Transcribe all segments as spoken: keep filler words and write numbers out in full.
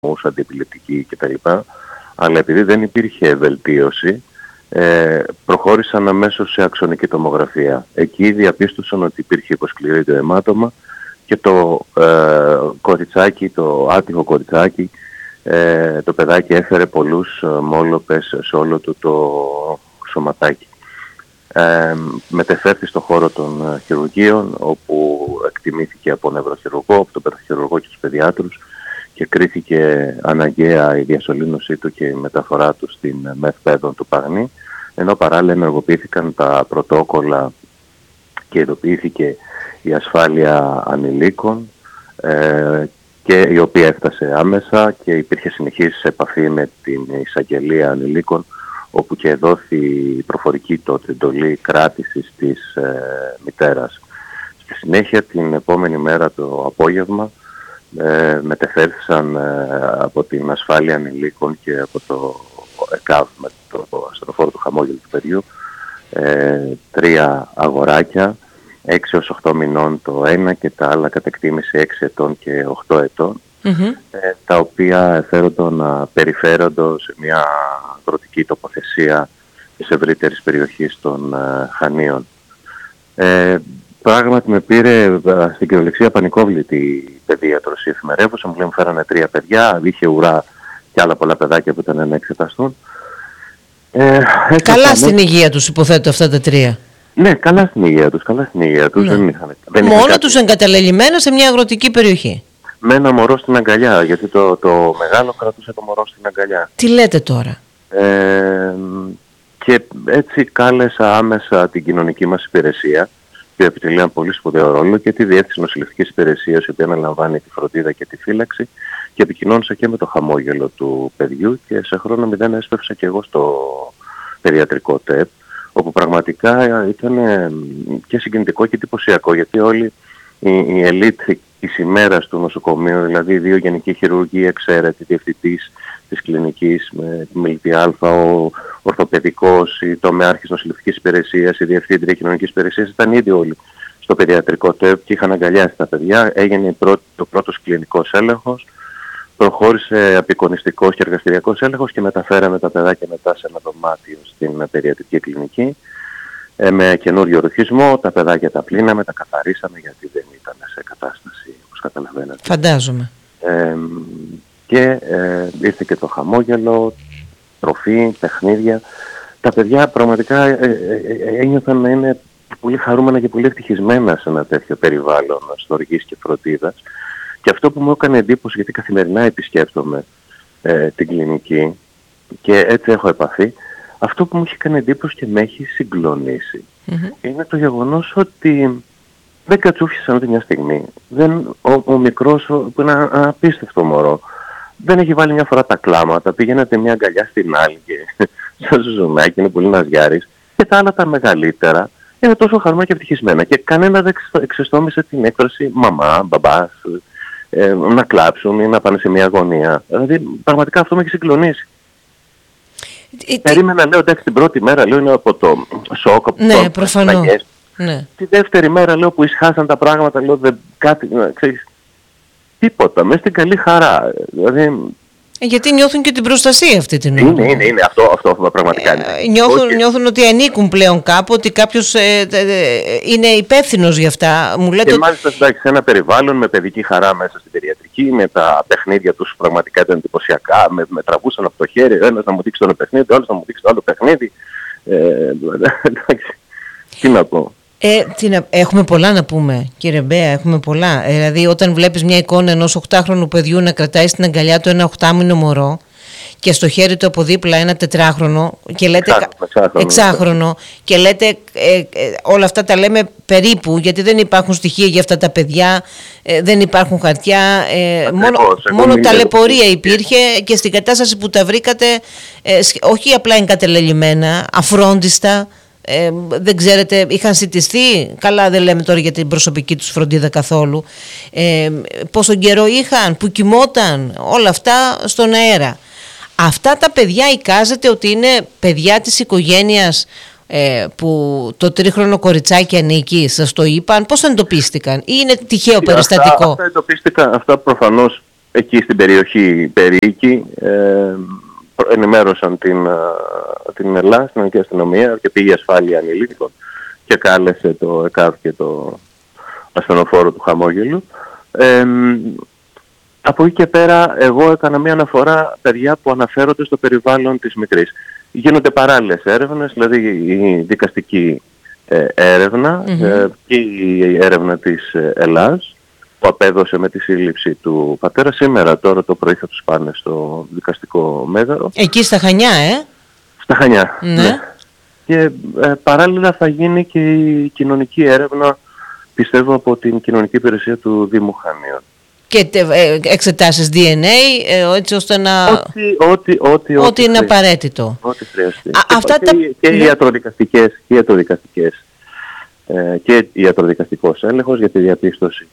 αντιεπιληπτική κτλ. Αλλά επειδή δεν υπήρχε βελτίωση, ε, προχώρησαν αμέσως σε αξονική τομογραφία. Εκεί διαπίστωσαν ότι υπήρχε υποσκληρίδιο αιμάτωμα και το ε, κοριτσάκι, το άτυχο κοριτσάκι, ε, το παιδάκι έφερε πολλούς ε, μόλοπες σε όλο του το σωματάκι. Ε, μετεφέρθη στο χώρο των ε, χειρουργείων, όπου εκτιμήθηκε από νευροχειρουργό, από τον παιδοχειρουργό και τους παιδιάτρους, και κρίθηκε αναγκαία η διασωλήνωσή του και η μεταφορά του στην ΜΕΘΠΕΔΟΝ του Παγνή, ενώ παράλληλα ενεργοποιήθηκαν τα πρωτόκολλα και ειδοποιήθηκε η ασφάλεια ανηλίκων, ε, και η οποία έφτασε άμεσα και υπήρχε συνεχής επαφή με την εισαγγελία ανηλίκων, όπου και δόθη προφορική τότε εντολή κράτησης της ε, μητέρας. Στη συνέχεια, την επόμενη μέρα το απόγευμα, ε, μετεφέρθησαν ε, από την ασφάλεια ανηλίκων και από το ΕΚΑΒ, με το ασθενοφόρο του χαμόγελου του παιδιού, ε, τρία αγοράκια, έξι έως οχτώ μηνών το ένα και τα άλλα κατ' εκτίμηση έξι ετών και οκτώ ετών, mm-hmm. ε, τα οποία εφέρονταν να περιφέροντο σε μια αγροτική τοποθεσία της ευρύτερης περιοχής των ε, Χανίων. Ε, πράγματι με πήρε ε, στην κυριολεξία πανικόβλητη η παιδίατρος, η εφημερεύουσα, μου λέει μου φέρανε τρία παιδιά, είχε ουρά και άλλα πολλά παιδάκια που ήταν να εξεταστούν. Ε, καλά στην υγεία τους υποθέτω αυτά τα τρία. Ναι, καλά στην υγεία τους, καλά στην υγεία τους. Ναι. Δεν είχαν, δεν μόνο κάτι... τους εγκαταλελειμμένα σε μια αγροτική περιοχή. Με ένα μωρό στην αγκαλιά, γιατί το, το μεγάλο κρατούσε το μωρό στην αγκαλιά. Τι λέτε τώρα? Ε, και έτσι κάλεσα άμεσα την κοινωνική μας υπηρεσία, που επιτελεί ένα πολύ σπουδαίο ρόλο, και τη Διεύθυνση Νοσηλευτικής Υπηρεσίας, η οποία αναλαμβάνει τη φροντίδα και τη φύλαξη, και επικοινώνησα και με το χαμόγελο του παιδιού και σε χρόνο μηδέν έσπευσα και εγώ στο παιδιατρικό ΤΕΠ, όπου πραγματικά ήταν και συγκινητικό και εντυπωσιακό, γιατί όλη η, η ελίτ της ημέρας του νοσοκομείου, δηλαδή οι δύο γενικοί χειρουργοί, εξαίρετοι, διευθυντής της κλινικής με μελιτή Α, ο ορθοπαιδικός, η τομεάρχης νοσηλευτικής υπηρεσίας, η διευθύντρια κοινωνικής υπηρεσίας, ήταν ήδη όλοι στο παιδιατρικό ΤΕΠ και είχαν αγκαλιάσει τα παιδιά. Έγινε πρώτη, ο πρώτος κλινικός έλεγχος, προχώρησε απεικονιστικός και εργαστηριακός έλεγχος και μεταφέραμε τα παιδάκια μετά σε ένα δωμάτιο στην παιδιατρική κλινική ε, με καινούριο ρουχισμό. Τα παιδάκια τα πλύναμε, τα καθαρίσαμε, γιατί δεν ήταν σε κατάσταση, όπως καταλαβαίνετε. Φαντάζομαι. Ε, και ε, ήρθε και το χαμόγελο, τροφή, παιχνίδια. Τα παιδιά πραγματικά ε, ε, ένιωθαν να είναι πολύ χαρούμενα και πολύ ευτυχισμένα σε ένα τέτοιο περιβάλλον στοργής και φροντίδας. Και αυτό που μου έκανε εντύπωση, γιατί καθημερινά επισκέπτομαι ε, την κλινική και έτσι έχω επαφή, αυτό που μου έχει κάνει εντύπωση και με έχει συγκλονίσει mm-hmm. είναι το γεγονός ότι δεν κατσούφισαν ούτε μια στιγμή. Δεν, ο, ο μικρός, που είναι ένα απίστευτο μωρό, δεν έχει βάλει μια φορά τα κλάματα, πήγαινε μια αγκαλιά στην άλλη και σαν ζουζουνάκι, είναι πολύ ναζιάρης, και τα άλλα τα μεγαλύτερα είναι τόσο χαρούμενα και ευτυχισμένα. Και κανένα δεν εξαισθόμησε την έκφραση μαμά, μπαμπάς, ε, να κλάψουν ή να πάνε σε μια αγωνία. Δηλαδή πραγματικά αυτό με έχει συγκλονίσει. Τι... Περίμενα, λέω, εντάξει, την πρώτη μέρα, λέω, είναι από το σοκ, από ναι, το προφανώς. Ναι. Τη δεύτερη μέρα, λέω, που ησχάσαν τα πράγματα, λέω, δεν, κάτι, ξέρεις, τίποτα, μέσα στην καλή χαρά. Δηλαδή, γιατί νιώθουν και την προστασία αυτή την ώρα. Είναι, είναι, είναι. Αυτό, αυτό πραγματικά είναι. Ε, νιώθουν, και... νιώθουν ότι ανήκουν πλέον κάπου, ότι κάποιος ε, ε, είναι υπεύθυνος για αυτά. Μου λέτε και ότι... μάλιστα εντάξει, σε ένα περιβάλλον με παιδική χαρά μέσα στην παιδιατρική, με τα παιχνίδια τους πραγματικά ήταν εντυπωσιακά, με, με τραβούσαν από το χέρι, ένας να μου δείξει το ένα παιχνίδι, ο άλλος να μου δείξει το άλλο παιχνίδι. Ε, εντάξει, τι να πω. Ε, τι να, έχουμε πολλά να πούμε, κύριε Μπέα, έχουμε πολλά. Ε, δηλαδή, όταν βλέπεις μια εικόνα ενός οχτάχρονου παιδιού να κρατάει στην αγκαλιά του ένα οχτάμηνο μωρό και στο χέρι του από δίπλα ένα τετράχρονο και λέτε, εξάχρονο, εξάχρονο και λέτε ε, ε, όλα αυτά τα λέμε περίπου, γιατί δεν υπάρχουν στοιχεία για αυτά τα παιδιά, ε, δεν υπάρχουν χαρτιά, ε, μόνο, μόνο ταλαιπωρία υπήρχε και στην κατάσταση που τα βρήκατε, ε, όχι απλά εγκατελελειμμένα, αφρόντιστα. Ε, δεν ξέρετε, είχαν σιτιστεί. Καλά, δεν λέμε τώρα για την προσωπική τους φροντίδα καθόλου. Ε, πόσο καιρό είχαν, που κοιμόταν, όλα αυτά στον αέρα. Αυτά τα παιδιά εικάζεται ότι είναι παιδιά της οικογένειας ε, που το τρίχρονο κοριτσάκι ανήκει, σας το είπαν, πώς εντοπίστηκαν ή είναι τυχαίο αυτά, περιστατικό? Αυτά εντοπίστηκαν, αυτά προφανώς εκεί στην περιοχή Περίκη ε, ενημέρωσαν την, την ΕΛΑ, την Εθνική Αστυνομία και πήγε ασφάλεια ανηλίκων και κάλεσε το ΕΚΑΒ και το ασθενοφόρο του Χαμόγελου. Ε, από εκεί και πέρα εγώ έκανα μια αναφορά παιδιά που αναφέρονται στο περιβάλλον της Μικρής. Γίνονται παράλληλες έρευνες, δηλαδή η δικαστική ε, έρευνα mm-hmm. ε, και η έρευνα της ΕΛΑΣ που απέδωσε με τη σύλληψη του πατέρα. Σήμερα τώρα το πρωί θα τους πάνε στο δικαστικό μέγαρο. Εκεί στα Χανιά, ε? Στα Χανιά, ναι. ναι. Και ε, παράλληλα θα γίνει και η κοινωνική έρευνα, πιστεύω, από την κοινωνική υπηρεσία του Δήμου Χανίων. Και ε, εξετάσεις ντι εν έι, ε, έτσι ώστε να... Ό,τι, ό,τι, ό,τι, ό,τι είναι απαραίτητο. Ό,τι χρειαστεί. Α, και αυτά και, τα... και οι ιατροδικαστικές, και οι ιατροδικαστικές ε, και ιατροδικαστικός έλεγχος για τη διαπίστωση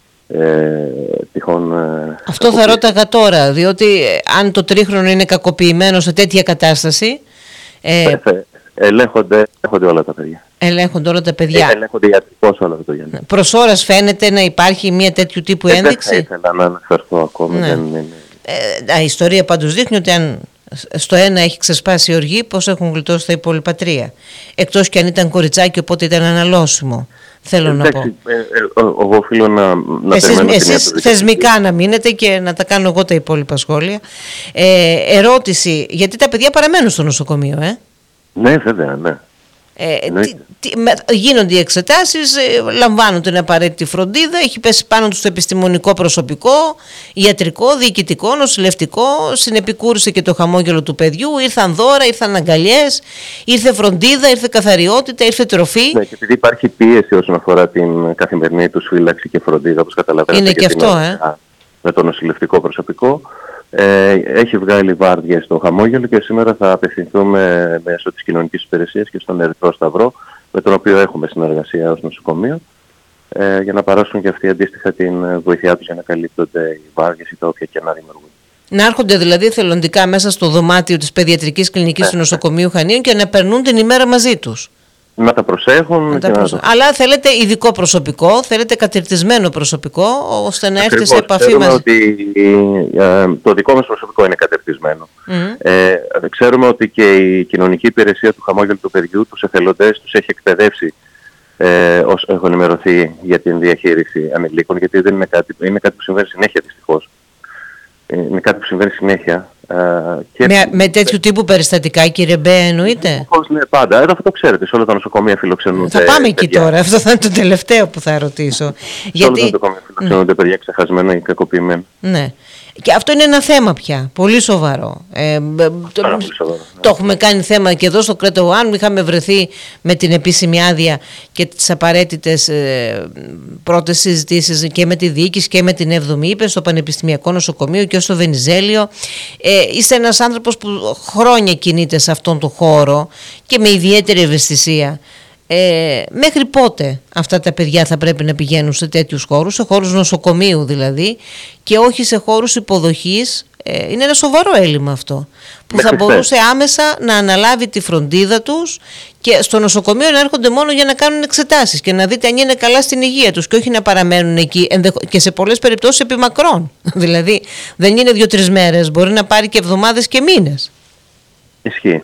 ε, τυχόν... Ε, Αυτό θα ρώταγα τώρα, διότι ε, αν το τρίχρονο είναι κακοποιημένο σε τέτοια κατάσταση... Ε, ε, ελέγχονται, ελέγχονται όλα τα παιδιά. Ελέγχονται όλα τα παιδιά. Ε, ελέγχονται ιατρικώς όλα τα παιδιά. Προς ώρας φαίνεται να υπάρχει μια τέτοιου τύπου ε, ένδειξη. Δεν θα ήθελα να αναφερθώ ακόμα. Ναι. Δεν, ναι, ναι. Ε, η ιστορία πάντως δείχνει ότι αν στο ένα έχει ξεσπάσει η οργή, πώς έχουν γλιτώσει τα υπόλοιπα τρία. Εκτός και αν ήταν κοριτσάκι, οπότε ήταν αναλώσιμο. Θέλω Εντάξει, να πω. Ε, ε, εγώ οφείλω να, να εσείς, εσείς θεσμικά να μείνετε και να τα κάνω εγώ τα υπόλοιπα σχόλια. Ε, ερώτηση, γιατί τα παιδιά παραμένουν στο νοσοκομείο, ε? Ναι, βέβαια, ναι. Ε, τι, τι, με, γίνονται οι εξετάσεις, ε, λαμβάνουν την απαραίτητη φροντίδα, έχει πέσει πάνω τους το επιστημονικό προσωπικό, ιατρικό, διοικητικό, νοσηλευτικό, συνεπικούρησε και το χαμόγελο του παιδιού, ήρθαν δώρα, ήρθαν αγκαλιές, ήρθε φροντίδα, ήρθε καθαριότητα, ήρθε τροφή. Ναι, και επειδή υπάρχει πίεση όσον αφορά την καθημερινή τους φύλαξη και φροντίδα, όπως καταλαβαίνετε, είναι και, και αυτό, ε. με το νοσηλευτικό προσωπικό. Ε, έχει βγάλει βάρδιες στο χαμόγελο και σήμερα θα απευθυνθούμε μέσω της κοινωνικής υπηρεσίας και στον Ερυθρό Σταυρό, με τον οποίο έχουμε συνεργασία ως νοσοκομείο, ε, για να παράσουν και αυτοί αντίστοιχα την βοήθειά τους για να καλύπτονται οι βάρδιες ή τα όποια κενά δημιουργούν. Να έρχονται δηλαδή θελοντικά μέσα στο δωμάτιο της παιδιατρικής κλινικής ε, του νοσοκομείου Χανίων και να περνούν την ημέρα μαζί τους. Να τα προσέχουν. Να τα και προσέ... να το... Αλλά θέλετε ειδικό προσωπικό, θέλετε κατηρτισμένο προσωπικό, ώστε να έρθει σε επαφή ξέρουμε μαζί. Ότι ε, το δικό μας προσωπικό είναι κατηρτισμένο. Mm-hmm. Ε, ξέρουμε ότι και η κοινωνική υπηρεσία του χαμόγελου του παιδιού, τους εθελοντές τους έχει εκπαιδεύσει ε, όσο έχουν ενημερωθεί για την διαχείριση ανηλίκων, γιατί δεν είναι κάτι, είναι κάτι που συμβαίνει συνέχεια δυστυχώς. Είναι κάτι που συμβαίνει συνέχεια. Uh, και με, με τέτοιου τύπου περιστατικά, κύριε Μπέ, εννοείται? Πώς ναι, πάντα. Αυτό το ξέρετε. Σε όλα τα νοσοκομεία φιλοξενούνται. Θα πάμε εκεί τώρα. Αυτό θα είναι το τελευταίο που θα ρωτήσω. Σε γιατί... όλα τα νοσοκομεία φιλοξενούνται mm. παιδιά ξεχασμένα ή κακοποιημένα. Ναι. Και αυτό είναι ένα θέμα πια. Πολύ σοβαρό. Ε, το, Άρα, πολύ σοβαρό. Το έχουμε κάνει θέμα και εδώ στο Κρέτο One. Είχαμε βρεθεί με την επίσημη άδεια και τις απαραίτητες ε, πρώτες συζητήσεις και με τη διοίκηση και με την έβδομη ΥΠΕ στο Πανεπιστημιακό Νοσοκομείο και στο Βενιζέλιο. Ε, είστε ένας άνθρωπος που χρόνια κινείται σε αυτόν τον χώρο και με ιδιαίτερη ευαισθησία. Ε, μέχρι πότε αυτά τα παιδιά θα πρέπει να πηγαίνουν σε τέτοιους χώρους, σε χώρους νοσοκομείου δηλαδή, και όχι σε χώρους υποδοχής? Ε, είναι ένα σοβαρό έλλειμμα αυτό που μέχρι θα μπορούσε άμεσα να αναλάβει τη φροντίδα τους και στο νοσοκομείο να έρχονται μόνο για να κάνουν εξετάσεις και να δείτε αν είναι καλά στην υγεία τους και όχι να παραμένουν εκεί και σε πολλές περιπτώσεις επί μακρόν. Δηλαδή δεν είναι δύο-τρεις μέρες, μπορεί να πάρει και εβδομάδες και μήνες. Ισχύει.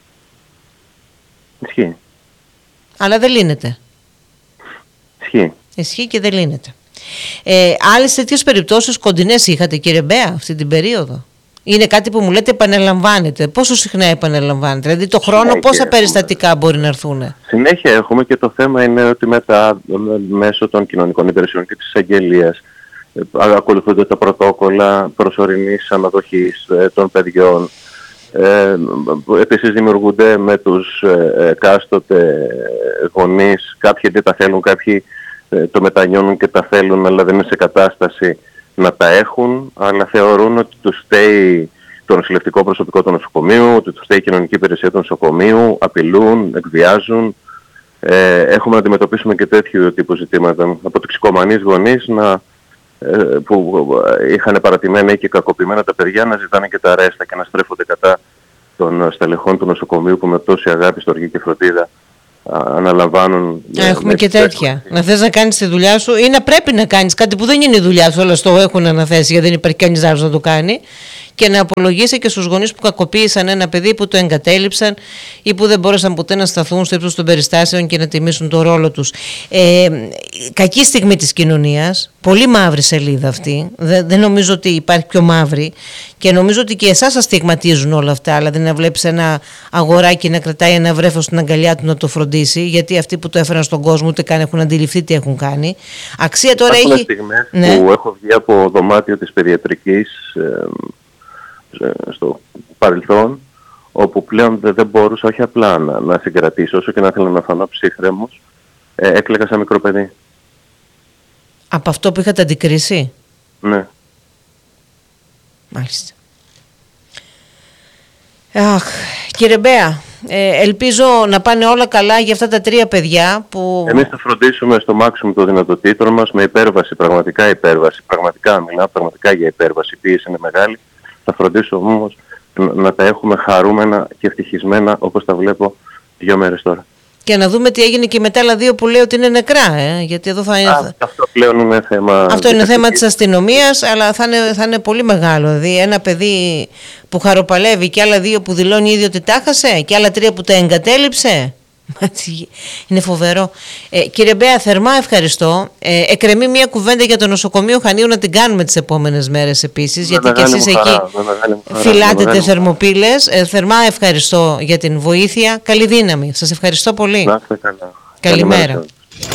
Ισχύει. Αλλά δεν λύνεται. Ισχύει. Ισχύει και δεν λύνεται. Ε, άλλες τέτοιες περιπτώσεις κοντινές είχατε, κύριε Μπέα, αυτή την περίοδο? Είναι κάτι που μου λέτε επαναλαμβάνεται. Πόσο συχνά επαναλαμβάνεται? Δηλαδή το χρόνο συνέχεια πόσα έχουμε. Περιστατικά μπορεί να έρθουν? Συνέχεια έχουμε, και το θέμα είναι ότι μετά μέσω των κοινωνικών υπηρεσιών και της εισαγγελίας ακολουθούνται τα πρωτόκολλα προσωρινής αναδοχής των παιδιών. Ε, επίσης δημιουργούνται με τους ε, εκάστοτε γονείς, κάποιοι δεν τα θέλουν, κάποιοι ε, το μετανιώνουν και τα θέλουν αλλά δεν είναι σε κατάσταση να τα έχουν, αλλά θεωρούν ότι τους φταίει το νοσηλευτικό προσωπικό του νοσοκομείου, ότι τους φταίει η κοινωνική υπηρεσία του νοσοκομείου, απειλούν, εκβιάζουν. Ε, έχουμε να αντιμετωπίσουμε και τέτοιου τύπου ζητήματα από τοξικομανείς γονείς να, ε, που είχαν παρατημένα ή και κακοποιημένα τα παιδιά να ζητάνε και τα αρέστα και να στρέφονται κατά των στελεχών του νοσοκομείου που με τόση αγάπη, στοργή και φροντίδα αναλαμβάνουν. Έχουμε και τέτοια. Να θες να κάνεις τη δουλειά σου ή να πρέπει να κάνεις κάτι που δεν είναι η δουλειά σου, αλλά στο έχουν αναθέσει γιατί δεν υπάρχει κανείς άλλος να το κάνει, και να απολογίσει και στους γονείς που κακοποίησαν ένα παιδί, που το εγκατέλειψαν ή που δεν μπόρεσαν ποτέ να σταθούν στο ύψος των περιστάσεων και να τιμήσουν το ρόλο τους. Ε, κακή στιγμή της κοινωνίας, πολύ μαύρη σελίδα αυτή. Δεν, δεν νομίζω ότι υπάρχει πιο μαύρη, και νομίζω ότι και εσάς σας στιγματίζουν όλα αυτά. Δηλαδή να βλέπεις ένα αγοράκι να κρατάει ένα βρέφος στην αγκαλιά του να το φροντίσει, γιατί αυτοί που το έφεραν στον κόσμο ούτε καν έχουν αντιληφθεί τι έχουν κάνει. Αξία τώρα Υπάρχουν έχει. Στιγμές ναι. που έχω βγει από δωμάτιο της παιδιατρικής ε, στο παρελθόν, όπου πλέον δεν, δεν μπορούσα όχι απλά να, να συγκρατήσω, όσο και να ήθελα να φανώ ψύχρεμος, ε, έκλαιγα σαν μικρό παιδί. Από αυτό που είχατε αντικρίσει? Ναι. Μάλιστα. Αχ, κύριε Μπέα, ε, ελπίζω να πάνε όλα καλά για αυτά τα τρία παιδιά που... Εμείς θα φροντίσουμε στο μάξιμο των δυνατοτήτων μας, με υπέρβαση, πραγματικά υπέρβαση, πραγματικά μιλάω πραγματικά για υπέρβαση, η πίεση είναι μεγάλη. Θα φροντίσω όμως να τα έχουμε χαρούμενα και ευτυχισμένα όπως τα βλέπω δύο μέρες τώρα. Και να δούμε τι έγινε και με τα άλλα δύο που λέει ότι είναι νεκρά, ε? Γιατί εδώ θα είναι... Α, αυτό πλέον είναι θέμα... Αυτό είναι θέμα της αστυνομίας, αλλά θα είναι, θα είναι πολύ μεγάλο. Δηλαδή ένα παιδί που χαροπαλεύει και άλλα δύο που δηλώνει ήδη ότι τα χάσε και άλλα τρία που τα εγκατέλειψε. Είναι φοβερό. Ε, κύριε Μπέα, θερμά ευχαριστώ. Ε, εκκρεμεί μια κουβέντα για το νοσοκομείο Χανίου να την κάνουμε τις επόμενες μέρες επίσης, γιατί και εσείς εκεί φυλάτετε θερμοπύλες. Ε, θερμά ευχαριστώ για την βοήθεια. Καλή δύναμη. Σας ευχαριστώ πολύ. Να είστε καλά. Καλημέρα.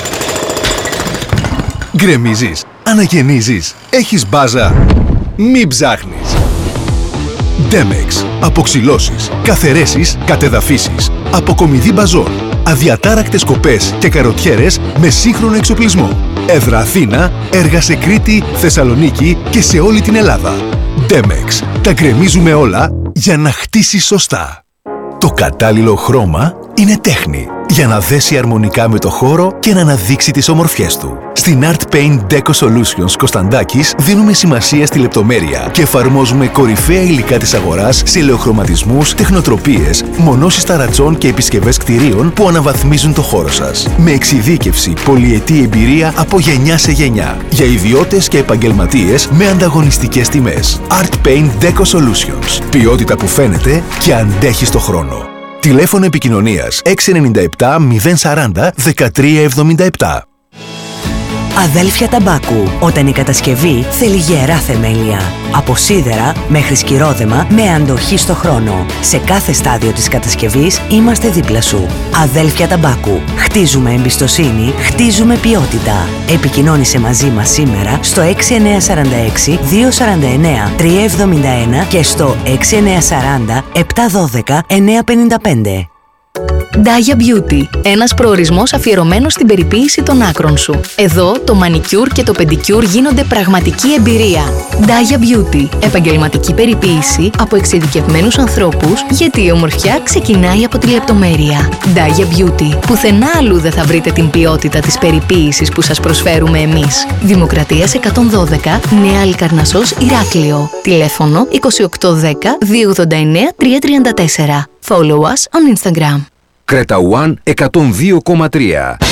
Γκρεμίζεις, αναγεννίζεις, έχεις μπάζα. Μην ψάχνεις. Demex. Αποξυλώσεις, καθαιρέσεις, κατεδαφίσεις, αποκομιδή μπαζών, αδιατάρακτες κοπές και καροτιέρες με σύγχρονο εξοπλισμό. Έδρα Αθήνα, έργα σε Κρήτη, Θεσσαλονίκη και σε όλη την Ελλάδα. Demex. Τα γκρεμίζουμε όλα για να χτίσεις σωστά. Το κατάλληλο χρώμα είναι τέχνη για να δέσει αρμονικά με το χώρο και να αναδείξει τις ομορφιές του. Στην Art Paint Deco Solutions Κωνσταντάκης δίνουμε σημασία στη λεπτομέρεια και εφαρμόζουμε κορυφαία υλικά της αγοράς σε ελαιοχρωματισμούς, τεχνοτροπίες, μονώσεις ταρατσών και επισκευές κτηρίων που αναβαθμίζουν το χώρο σας. Με εξειδίκευση, πολυετή εμπειρία από γενιά σε γενιά. Για ιδιώτες και επαγγελματίες με ανταγωνιστικές τιμές. Art Paint Deco Solutions. Ποιότητα που φαίνεται και αντέχει στο χρόνο. Τηλέφωνο επικοινωνίας έξι εννιά επτά μηδέν σαράντα δεκατρία εβδομήντα επτά. Αδέλφια Ταμπάκου. Όταν η κατασκευή θέλει γερά θεμέλια. Από σίδερα μέχρι σκυρόδεμα με αντοχή στο χρόνο. Σε κάθε στάδιο της κατασκευής είμαστε δίπλα σου. Αδέλφια Ταμπάκου. Χτίζουμε εμπιστοσύνη, χτίζουμε ποιότητα. Επικοινώνησε μαζί μας σήμερα στο έξι εννιά τέσσερα έξι δύο τέσσερα εννιά τρία εβδομήντα ένα και στο έξι εννιά τέσσερα μηδέν επτά ένα δύο εννιά πέντε πέντε. Daya Beauty. Ένας προορισμός αφιερωμένος στην περιποίηση των άκρων σου. Εδώ το μανικιούρ και το πεντικιούρ γίνονται πραγματική εμπειρία. Daya Beauty. Επαγγελματική περιποίηση από εξειδικευμένους ανθρώπους, γιατί η ομορφιά ξεκινάει από τη λεπτομέρεια. Daya Beauty. Πουθενά αλλού δεν θα βρείτε την ποιότητα της περιποίησης που σας προσφέρουμε εμείς. Δημοκρατίας εκατόν δώδεκα, Νέα Αλικαρνασσός, Ηράκλειο. Τηλέφωνο είκοσι οκτώ δέκα δύο ογδόντα εννέα τρία τριάντα τέσσερα. Follow us on Instagram. Creta One εκατόν δύο κόμμα τρία.